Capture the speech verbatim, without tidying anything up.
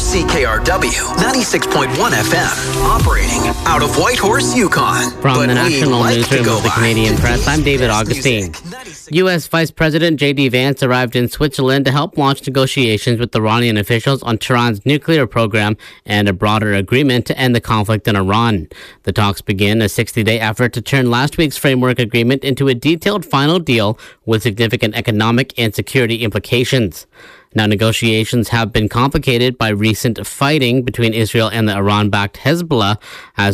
C K R W ninety-six point one F M, operating out of Whitehorse, Yukon. From But the we National like to Newsroom go of the by Canadian Press, I'm David today's Augustine. music. U S. Vice President J D. Vance arrived in Switzerland to help launch negotiations with Iranian officials on Tehran's nuclear program and a broader agreement to end the conflict in Iran. The talks begin a sixty-day effort to turn last week's framework agreement into a detailed final deal with significant economic and security implications. Now, negotiations have been complicated by recent fighting between Israel and the Iran-backed Hezbollah as